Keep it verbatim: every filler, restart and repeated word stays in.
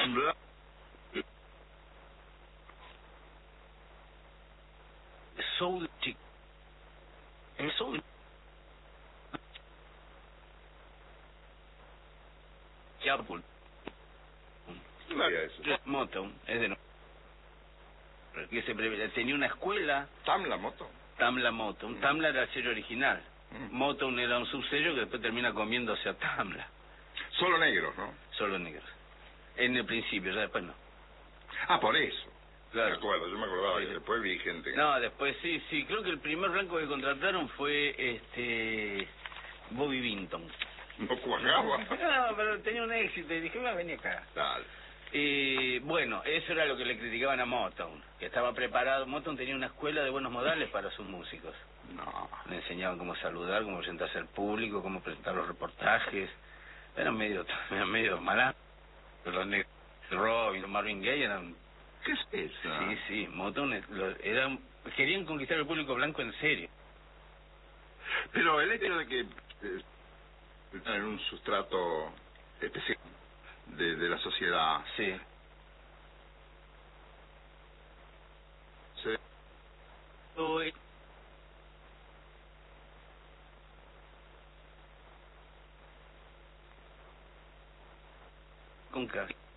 Tambla. Soul chic. El soul. Ya, pues. No había eso. Motown, es de no. Que se pre- tenía una escuela, Tamla Moto. Tamla Motown. Mm. Tamla era el sello original. Mm. Motown era un subsello que después termina comiéndose a Tamla. Solo negros, ¿no? Solo negros. En el principio, ya después no. Ah, por eso. Claro. Me acuerdo, yo me acordaba Sí. que después vi gente que... No, después sí, sí. Creo que el primer blanco que contrataron fue este Bobby Vinton. No cuajaba. No, pero tenía un éxito y dije, va, vení acá. Dale. Y bueno, eso era lo que le criticaban a Motown, que estaba preparado. Motown tenía una escuela de buenos modales para sus músicos. No. Le enseñaban cómo saludar, cómo presentarse al público, cómo presentar los reportajes. Eran medio, eran medio malas. Los negros, Robin, Marvin Gaye eran... ¿Qué es eso? Sí, sí, Motown es- lo- eran, querían conquistar el público blanco en serio. Pero el hecho de que eh, están en un sustrato especial de, de la sociedad... Sí. se- Hoy- Con ca-